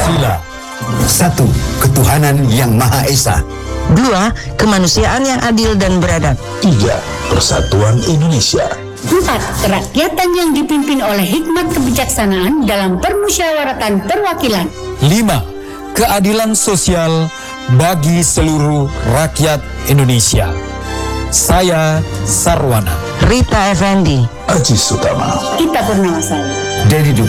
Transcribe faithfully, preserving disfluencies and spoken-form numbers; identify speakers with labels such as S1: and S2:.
S1: Pancasila. Satu, ketuhanan yang Maha Esa.
S2: Dua, kemanusiaan yang adil dan beradab.
S3: Tiga, persatuan Indonesia.
S4: Empat, kerakyatan yang dipimpin oleh hikmat kebijaksanaan dalam permusyawaratan perwakilan.
S5: Lima, keadilan sosial bagi seluruh rakyat Indonesia. Saya Sarwana.
S2: Rita Effendi.
S3: Aziz Utama.
S4: Kita Purnawasari.
S1: Dedi Duk.